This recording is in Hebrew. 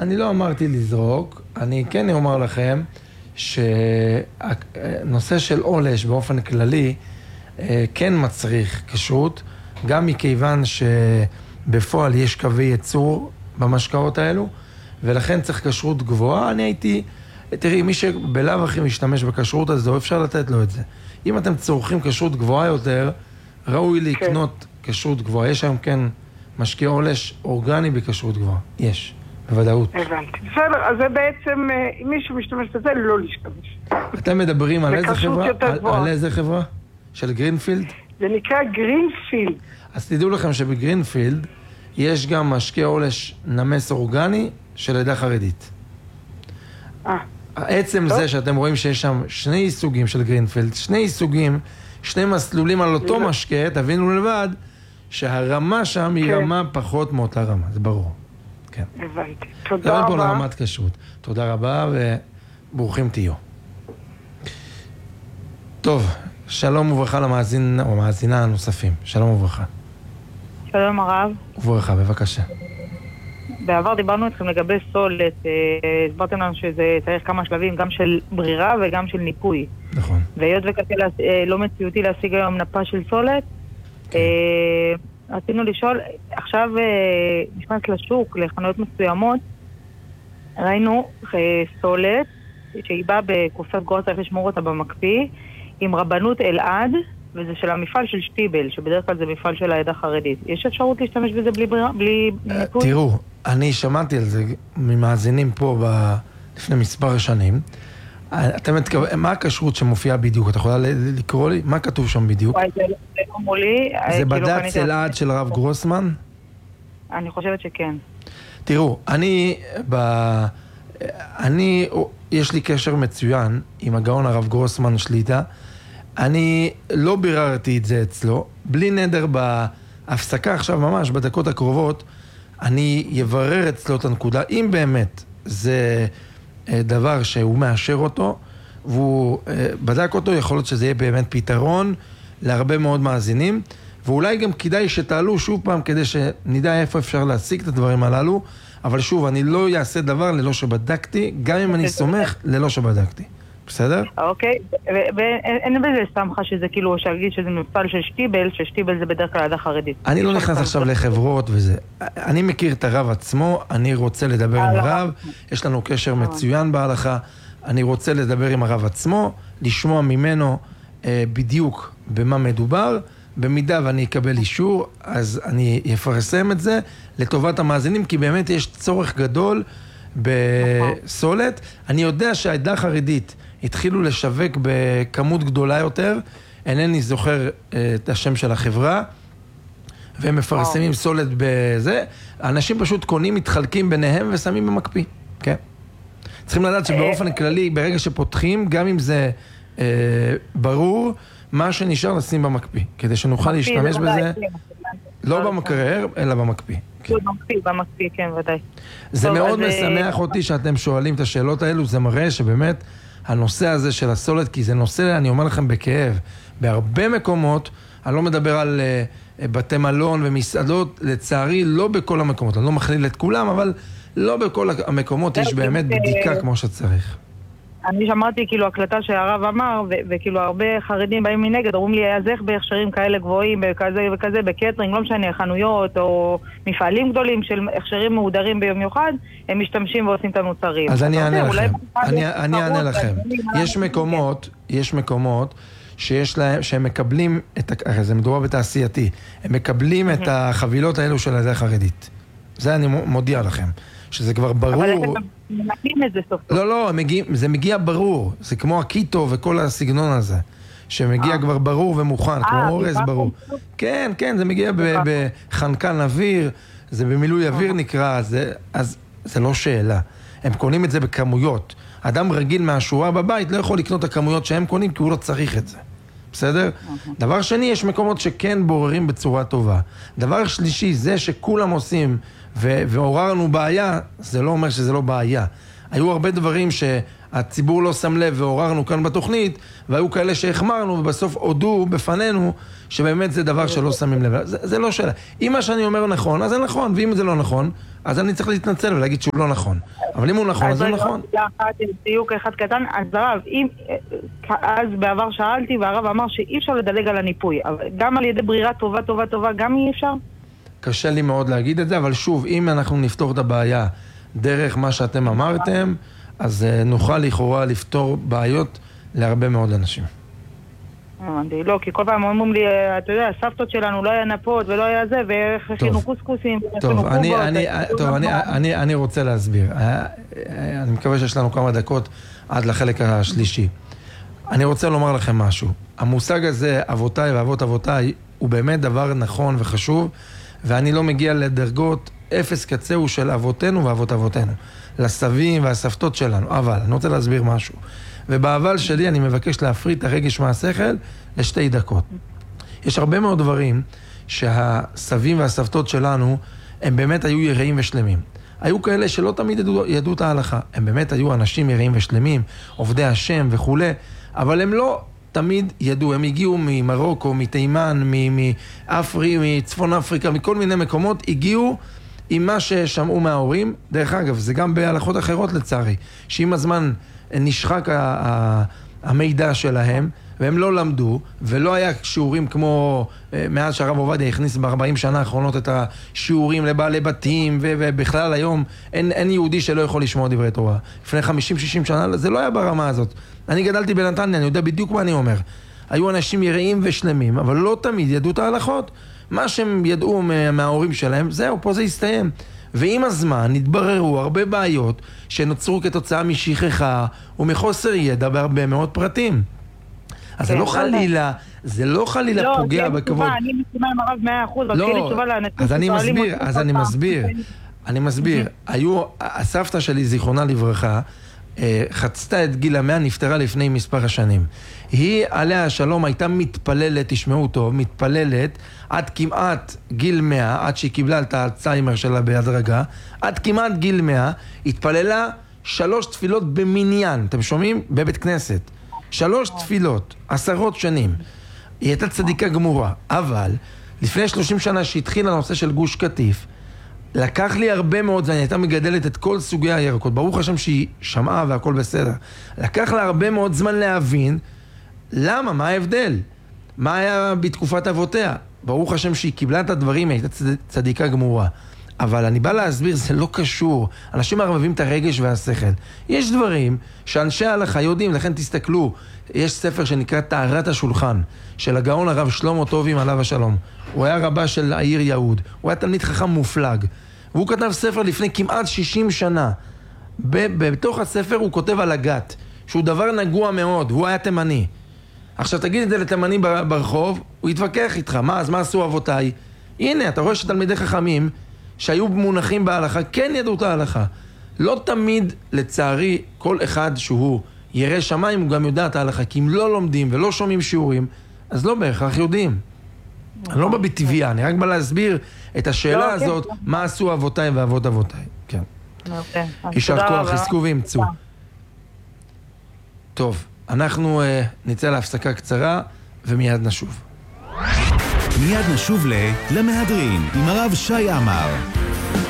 אני לא אמרתי לזרוק, אני כן אומר לכם שנושא של עולש באופן כללי כן מצריך כשרות, גם מכיוון שבפועל יש קווי ייצור במשקאות האלו, ולכן צריך כשרות גבוהה. אני הייתי, תראי, מי שבלאו הכי משתמש בכשרות הזו, אפשר לתת לו את זה. אם אתם צורכים כשרות גבוהה יותר, ראוי לקנות כשרות גבוהה. יש היום כן משקה עולש אורגני בכשרות גבוהה. יש, בוודאות. הבנתי. בסדר, אז זה בעצם, אם מישהו משתמש בזה, לא להשתמש. אתם מדברים על איזה חברה? על איזה חברה? של גרינפילד? זה נקרא גרינפילד. אז תדעו לכם שבגרינפילד יש גם משקה עולש נמס אורגני של עדה חרדית. העצם זה שאתם רואים שיש שם שני סוגים של גרינפילד, שני סוגים, שני מסלולים על אותו משקה, תבינו לבד שהרמה שם היא רמה פחות מאותה רמה, זה ברור. כן. הבנתי. תודה רבה. זה פה לרמת כשרות. תודה רבה וברוכים תהיו. טוב, שלום וברכה למאזין או מאזינה הנוספים. שלום וברכה. שלום הרב. וברכה, בבקשה. בעבר דיברנו אתכם לגבי סולת, הסברתם לנו שזה צריך כמה שלבים, גם של ברירה וגם של ניפוי. נכון. והיות וכזה לא מציאותי להשיג היום נפה של סולת, רצינו לשאול, עכשיו נכנס לשוק, לחנויות מסוימות, ראינו סולת שהיא באה בקופסת גור, צריך לשמור אותה במקפיא, עם רבנות אלעד, וזה של המפעל של שטיבל, שבדרך כלל זה מפעל של העדה החרדית. יש אפשרות להשתמש בזה בלי ניפוי? תראו, אני שמעתי על זה ממאזינים פה לפני מספר שנים. מה הכשרות שמופיעה בדיוק? אתה יכולה לקרוא לי? מה כתוב שם בדיוק? זה לא מולי. זה בד"ץ אלעד של הרב גרוסמן? אני חושבת שכן. תראו, יש לי קשר מצוין עם הגאון הרב גרוסמן שליטה. אני לא ביררתי את זה אצלו. בלי נדר בהפסקה עכשיו ממש, בדקות הקרובות, אני יברר אצלו את הנקודה. אם באמת זה דבר שהוא מאשר אותו, והוא בדק אותו, יכול להיות שזה יהיה באמת פתרון להרבה מאוד מאזינים, ואולי גם כדאי שתעלו שוב פעם כדי שנדע איפה אפשר להשיג את הדברים הללו, אבל שוב, אני לא אעשה דבר ללא שבדקתי, גם אם אני סומך ללא שבדקתי. בסדר? אוקיי, ואין בזה סמכה שזה כאילו, שאגיד שזה מפעל של שטיבל, ששטיבל זה בדרך כלל עדה חרדית. אני לא נכנס עכשיו לחברות וזה. אני מכיר את הרב עצמו, אני רוצה לדבר עם הרב, יש לנו קשר מצוין בהלכה, אני רוצה לדבר עם הרב עצמו, לשמוע ממנו בדיוק במה מדובר, במידה ואני אקבל אישור, אז אני אפרסם את זה לטובת המאזינים, כי באמת יש צורך גדול בסולת. אני יודע שהעדה החרדית התחילו לשווק בכמות גדולה יותר, אינני זוכר את השם של החברה, והם מפרסמים סולת בזה. האנשים פשוט קונים, מתחלקים ביניהם ושמים במקפיא. כן. צריכים לדעת שבאופן כללי, ברגע שפותחים, גם אם זה ברור, מה שנשאר לשים במקפיא, כדי שנוכל להשתמש בזה, לא במקרר, אלא במקפיא. במקפיא, כן, ודאי. זה מאוד משמח אותי שאתם שואלים את השאלות האלו, זה מראה שבאמת הנושא הזה של הסולת, כי זה נושא, אני אומר לכם בכאב, בהרבה מקומות, אני לא מדבר על בתי מלון ומסעדות, לצערי לא בכל המקומות, אני לא מכליל את כולם, אבל לא בכל המקומות יש באמת בדיקה כמו שצריך. אני שמעתי כאילו הקלטה שהרב אמר, וכאילו הרבה חרדים באים מנגד, אומרים לי, אז איך בהכשרים כאלה גבוהים, בכזה וכזה, בקטרינג, לא משנה, חנויות או מפעלים גדולים של הכשרים מהודרים ביומיוחד, הם משתמשים ועושים את המוצרים. אז אני אענה לכם, אני אענה לכם. יש מקומות שיש להם, שהם מקבלים, זה מדובר בתעשייתי, הם מקבלים את החבילות האלו של העדה החרדית. זה אני מודיע לכם. שזה כבר ברור. אבל אתם מנקים את זה סוף סוף. לא, זה מגיע ברור. זה כמו הקיטו וכל הסגנון הזה. שמגיע כבר ברור ומוכן, כמו אורז ברור. כן, זה מגיע בחנקן אוויר, זה במילוי אוויר נקרא, אז זה לא שאלה. הם קונים את זה בכמויות. אדם רגיל מהשורה בבית לא יכול לקנות את הכמויות שהם קונים, כי הוא לא צריך את זה. בסדר? דבר שני, יש מקומות שכן בוררים בצורה טובה. דבר שלישי, זה שכולם עושים ועוררנו בעיה, זה לא אומר שזה לא בעיה. היו הרבה דברים הציבור לא שם לב ועוררנו כאן בתוכנית, והיו כאלה שהחמרנו ובסוף הודו בפנינו שבאמת זה דבר שלא שמים לב. זה לא שאלה. אם מה שאני אומר נכון, אז זה נכון, ואם זה לא נכון, אז אני צריך להתנצל ולהגיד שהוא לא נכון. אבל אם הוא נכון, אז זה נכון. דיוק אחד קטן, אז הרב, אז בעבר שאלתי, והרב אמר שאי אפשר לדלג על הניפוי, גם על ידי ברירה טובה, גם אי אפשר? קשה לי מאוד להגיד את זה, אבל שוב, אם אנחנו נפתור את הבעיה דרך מה שאתם אמרתם, אז נוכל לכאורה לפתור בעיות להרבה מאוד אנשים. לא, כי כל פעם אומרים לי, אתה יודע, הסבתות שלנו לא היה נפות ולא היה זה, ואיך הכינו קוסקוסים. טוב, אני רוצה להסביר. אני מקווה שיש לנו כמה דקות עד לחלק השלישי. אני רוצה לומר לכם משהו. המושג הזה, אבותיי ואבות אבותיי, הוא באמת דבר נכון וחשוב, ואני לא מגיע לדרגות אפס קצהו של אבותינו ואבות אבותינו, לסבים והסבתות שלנו. אבל אני רוצה להסביר משהו. ובאבל שלי אני מבקש להפריד את הרגש מהשכל לשתי דקות. יש הרבה מאוד דברים שהסבים והסבתות שלנו הם באמת היו יראים ושלמים. היו כאלה שלא תמיד ידעו את ההלכה. הם באמת היו אנשים יראים ושלמים, עובדי השם וכו', אבל הם לא תמיד ידעו. הם הגיעו ממרוקו, מתימן, מצפון אפריקה, מכל מיני מקומות, הגיעו עם מה ששמעו מההורים. דרך אגב, זה גם בהלכות אחרות לצערי, שעם הזמן נשחק המידע שלהם, והם לא למדו, ולא היה שיעורים כמו מאז שהרב עובדיה הכניס ב-40 שנה האחרונות את השיעורים לבעלי בתים, ובכלל היום אין יהודי שלא יכול לשמוע דברי תורה. לפני 50-60 שנה זה לא היה ברמה הזאת. אני גדלתי בנתניה, אני יודע בדיוק מה אני אומר. היו אנשים יראים ושלמים, אבל לא תמיד ידעו את ההלכות. מה שהם ידעו מההורים שלהם, זהו, פה זה הסתיים. ועם הזמן התבררו הרבה בעיות שנוצרו כתוצאה משכחה ומחוסר ידע בהרבה מאוד פרטים. אז זה לא חלילה פוגע בכבוד. אני מסכימה עם הרב 100%, אבל כאילו תשובה לאנשים ששואלים... אז אני מסביר. הסבתא שלי, זיכרונה לברכה, חצתה את גיל 100, נפטרה לפני מספר השנים. היא, עליה השלום, הייתה מתפללת, תשמעו טוב, מתפללת עד כמעט גיל 100, עד שהיא קיבלה את האלצהיימר שלה בהדרגה, עד כמעט גיל 100, התפללה 3 תפילות במניין, אתם שומעים? בבית כנסת. 3 תפילות, 10 שנים. היא הייתה צדיקה גמורה, אבל לפני 30 שנה שהתחיל הנושא של גוש קטיף, לקח לי הרבה מאוד זמן, היא הייתה מגדלת את כל סוגי הירקות, ברוך השם שהיא שמעה והכל בסדר. לקח לה הרבה מאוד זמן להבין למה, מה ההבדל? מה היה בתקופת אבותיה? ברוך השם שהיא קיבלה את הדברים, היא הייתה צדיקה גמורה. אבל אני בא להסביר, זה לא קשור. אנשים מערבבים את הרגש והשכל. יש דברים שאנשי ההלכה יודעים, לכן תסתכלו, יש ספר שנקרא טהרת השולחן, של הגאון הרב שלמה טובים עליו השלום. הוא היה רבה של העיר יהוד, הוא היה תלמיד חכם מופלג, והוא כתב ספר לפני כמעט 60 שנה. בתוך הספר הוא כותב על הגת, שהוא דבר נגוע מאוד, והוא היה תימני. עכשיו תגיד את זה לתימני ברחוב, הוא יתווכח איתך, אז מה עשו אבותיי? הנה, אתה רואה שתלמידי חכמים שהיו מונחים בהלכה, כן ידעו את ההלכה. לא תמיד, לצערי, כל אחד שהוא ירא שמיים, הוא גם יודע את ההלכה, כי אם לא לומדים ולא שומעים שיעורים, אז לא בהכרח יודעים. אני לא בא בטבעיה, אני רק בא להסביר את השאלה הזאת, מה עשו אבותיי ואבות אבותיי. כן. יישר כוח, חזקו ואמצו. טוב, אנחנו נצא להפסקה קצרה ומיד נשוב. מיד נשוב למהדרין עם הרב שי עמר.